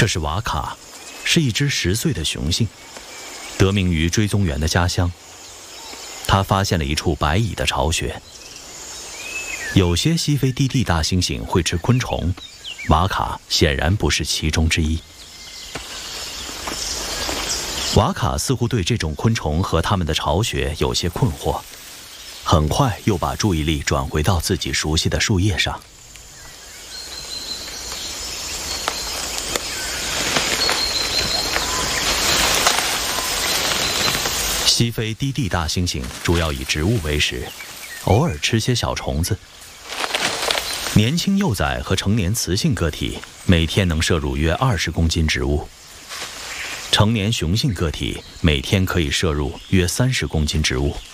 这是瓦卡，是一只10岁的雄性，得名于追踪员的家乡。他发现了一处白蚁的巢穴。有些西非低地大猩猩会吃昆虫，瓦卡显然不是其中之一。瓦卡似乎对这种昆虫和它们的巢穴有些困惑，很快又把注意力转回到自己熟悉的树叶上。西非低地大猩猩主要以植物为食，偶尔吃些小虫子。年轻幼崽和成年雌性个体每天能摄入约20公斤植物，成年雄性个体每天可以摄入约30公斤植物。